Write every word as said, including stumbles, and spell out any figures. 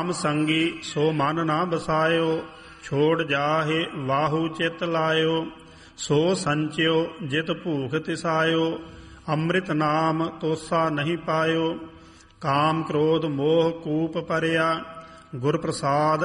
ਰਾਮ ਸੰਗੀ ਸੋ ਮਨ ਨਾ ਬਸਾਇਓ, ਛੋੜ ਜਾਹੇ ਵਾਹੂ ਚਿਤ ਲਾਇਓ। ਸੋ ਸੰਚਿਓ ਜਿਤ ਭੂਖ ਤਿਸਾਇਓ, ਅੰਮ੍ਰਿਤ ਨਾਮ ਤੋਸਾ ਨਹੀਂ ਪਾਇਓ। ਕਾਮ ਕ੍ਰੋਧ ਮੋਹ ਕੂਪ ਪਰਿਆ, ਗੁਰ ਪ੍ਰਸਾਦ